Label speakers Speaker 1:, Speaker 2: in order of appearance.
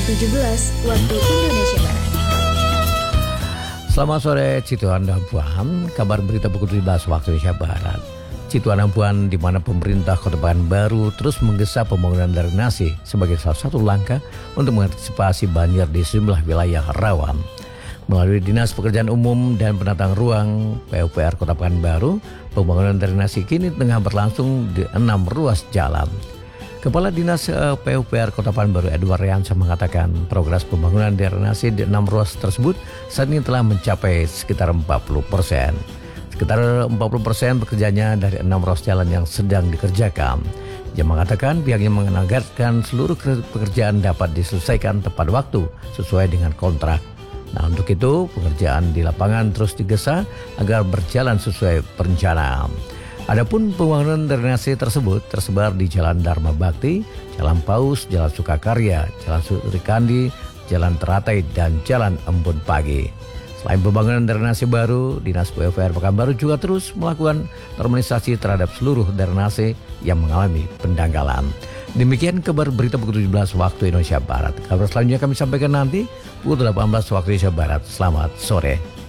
Speaker 1: 17 waktu Indonesia Barat.
Speaker 2: Selamat sore Cituan dan Puan, kabar berita pukul 17 waktu Indonesia Barat. Cituan dan Puan, di mana pemerintah Kota Pekanbaru terus menggesa pembangunan drainase sebagai salah satu langkah untuk mengantisipasi banjir di sejumlah wilayah rawan. Melalui Dinas Pekerjaan Umum dan Penataan Ruang PUPR Kota Pekanbaru, pembangunan drainase kini tengah berlangsung di 6 ruas jalan. Kepala Dinas PUPR Kota Pekanbaru Edward Riansyah mengatakan progres pembangunan drainase di 6 ruas tersebut saat ini telah mencapai sekitar 40%. Sekitar 40% bekerjanya dari 6 ruas jalan yang sedang dikerjakan. Dia mengatakan pihaknya menargetkan seluruh pekerjaan dapat diselesaikan tepat waktu sesuai dengan kontrak. Nah, untuk itu pekerjaan di lapangan terus digesa agar berjalan sesuai perencanaan. Adapun pembangunan drainase tersebut tersebar di Jalan Dharma Bakti, Jalan Paus, Jalan Sukakarya, Jalan Surikandi, Jalan Teratai, dan Jalan Embun Pagi. Selain pembangunan drainase baru, Dinas PUPR Pekanbaru juga terus melakukan normalisasi terhadap seluruh drainase yang mengalami pendangkalan. Demikian kabar berita pukul 17 waktu Indonesia Barat. Kabar selanjutnya kami sampaikan nanti pukul 18 waktu Indonesia Barat. Selamat sore.